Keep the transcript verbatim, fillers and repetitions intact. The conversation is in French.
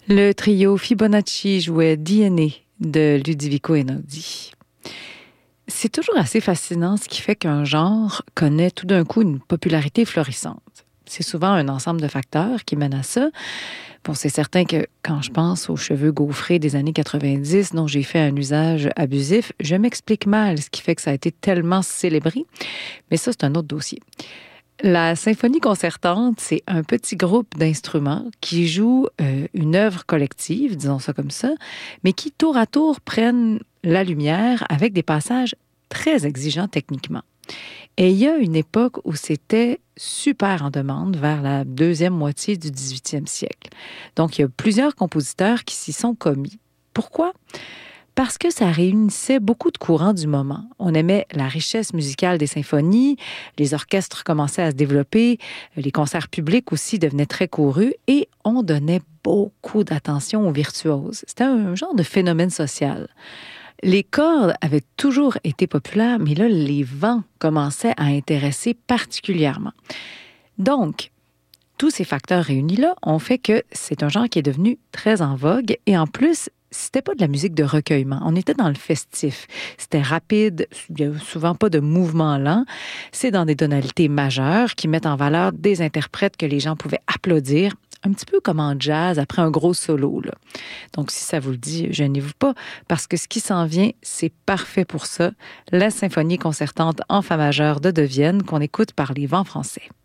Le trio Fibonacci jouait D N A de Ludovico Einaudi. C'est toujours assez fascinant ce qui fait qu'un genre connaît tout d'un coup une popularité florissante. C'est souvent un ensemble de facteurs qui mènent à ça. Bon, c'est certain que quand je pense aux cheveux gaufrés des années quatre-vingt-dix dont j'ai fait un usage abusif, je m'explique mal ce qui fait que ça a été tellement célébré. Mais ça, c'est un autre dossier. La symphonie concertante, c'est un petit groupe d'instruments qui joue euh, une œuvre collective, disons ça comme ça, mais qui tour à tour prennent la lumière avec des passages très exigeants techniquement. Et il y a une époque où c'était super en demande, vers la deuxième moitié du dix-huitième siècle. Donc, il y a plusieurs compositeurs qui s'y sont commis. Pourquoi? Parce que ça réunissait beaucoup de courants du moment. On aimait la richesse musicale des symphonies, les orchestres commençaient à se développer, les concerts publics aussi devenaient très courus et on donnait beaucoup d'attention aux virtuoses. C'était un genre de phénomène social. Les cordes avaient toujours été populaires, mais là, les vents commençaient à intéresser particulièrement. Donc, tous ces facteurs réunis-là ont fait que c'est un genre qui est devenu très en vogue et en plus, c'était pas de la musique de recueillement. On était dans le festif. C'était rapide, il n'y a souvent pas de mouvement lent. C'est dans des tonalités majeures qui mettent en valeur des interprètes que les gens pouvaient applaudir, un petit peu comme en jazz après un gros solo, là. Donc, si ça vous le dit, gênez-vous pas, parce que ce qui s'en vient, c'est parfait pour ça. La symphonie concertante en fa majeur de De Vienne qu'on écoute par les Vents français.